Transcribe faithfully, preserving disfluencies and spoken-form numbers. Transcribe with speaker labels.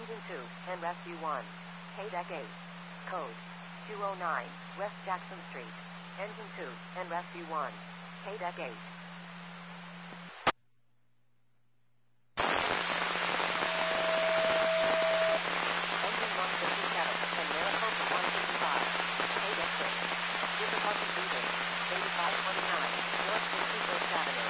Speaker 1: Engine two, and Rescue one. K Deck eight. Code two oh nine, West Jackson Street. Engine two, and Rescue one. K Deck eight. Engine one fifty-seven, and Maricopa one fifty-five. K Deck six. Difficulty breathing. eighty-five twenty-nine, North sixty-first Avenue.